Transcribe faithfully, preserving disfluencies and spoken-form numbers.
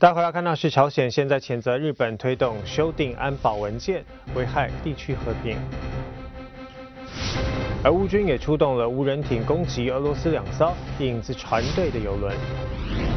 大家回来看到是朝鲜现在谴责日本推动修订安保文件，危害地区和平。而乌军也出动了无人艇攻击俄罗斯两艘影子船队的油轮。